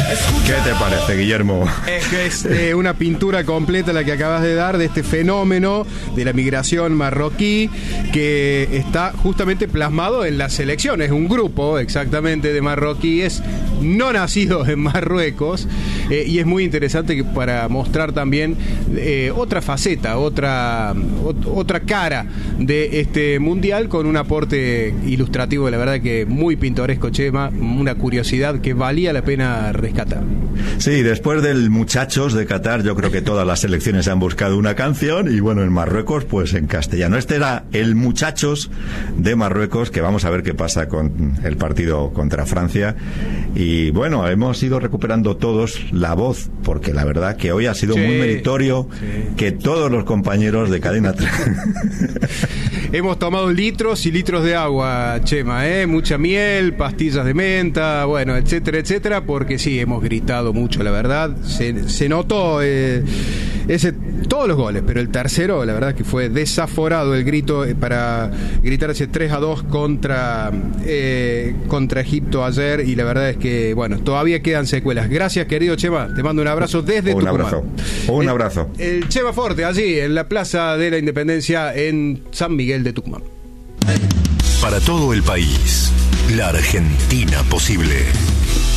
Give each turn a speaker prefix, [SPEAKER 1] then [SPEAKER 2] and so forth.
[SPEAKER 1] ¿Qué te parece, Guillermo?
[SPEAKER 2] Es que es una pintura completa la que acabas de dar de este fenómeno de la migración marroquí que está justamente plasmado en la selección. Es un grupo exactamente de marroquíes no nacidos en Marruecos, y es muy interesante para mostrar también otra faceta, otra cara de este mundial con un aporte ilustrativo, la verdad que muy pintoresco, Chema, una curiosidad que valía la pena rescatar.
[SPEAKER 1] Sí, después del Muchachos de Qatar, yo creo que todas las selecciones han buscado una canción y bueno, en Marruecos pues en castellano. Este era el Muchachos de Marruecos, que vamos a ver qué pasa con el partido contra Francia. Y bueno, hemos ido recuperando todos la voz, porque la verdad que hoy ha sido muy meritorio que todos los compañeros de Cadena 3
[SPEAKER 2] hemos tomado litros y litros de agua, Chema, mucha miel, pastillas de menta, bueno, etcétera, etcétera, porque sí, hemos gritado mucho, la verdad. Se notó todos los goles, pero el tercero, la verdad que fue desaforado el grito para gritar ese 3-2 contra Egipto ayer, y la verdad es que, bueno, todavía quedan secuelas. Gracias, querido Chema, te mando un abrazo desde Tucumán.
[SPEAKER 1] Un abrazo.
[SPEAKER 2] El Chema Forte, allí en la Plaza de la Independencia en San Miguel de Tucumán.
[SPEAKER 3] Para todo el país, la Argentina posible.